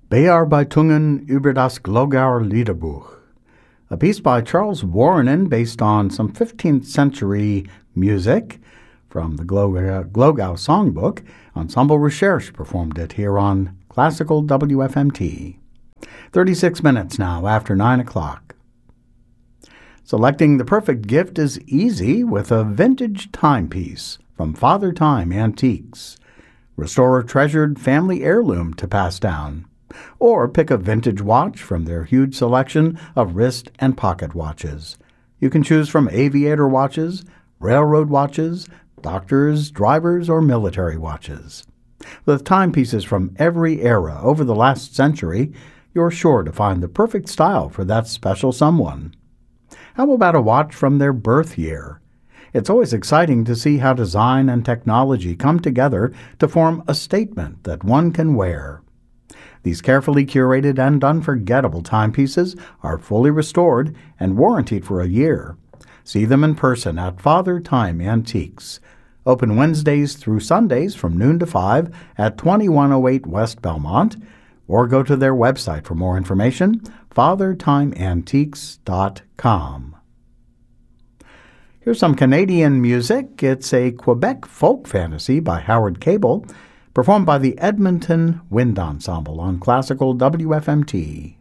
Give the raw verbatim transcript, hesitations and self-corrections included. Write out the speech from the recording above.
Bearbeitungen über das Glogauer Liederbuch, a piece by Charles Warrenin based on some fifteenth century music from the Glogau, Glogau Songbook. Ensemble Recherche performed it here on Classical W F M T. thirty-six minutes now after nine o'clock. Selecting the perfect gift is easy with a vintage timepiece from Father Time Antiques. Restore a treasured family heirloom to pass down. Or pick a vintage watch from their huge selection of wrist and pocket watches. You can choose from aviator watches, railroad watches, doctors, drivers, or military watches. With timepieces from every era over the last century, you're sure to find the perfect style for that special someone. How about a watch from their birth year? It's always exciting to see how design and technology come together to form a statement that one can wear. These carefully curated and unforgettable timepieces are fully restored and warranted for a year. See them in person at Father Time Antiques. Open Wednesdays through Sundays from noon to five at twenty-one oh eight West Belmont, or go to their website for more information, father time antiques dot com. Here's some Canadian music. It's a Quebec folk fantasy by Howard Cable, performed by the Edmonton Wind Ensemble on Classical W F M T.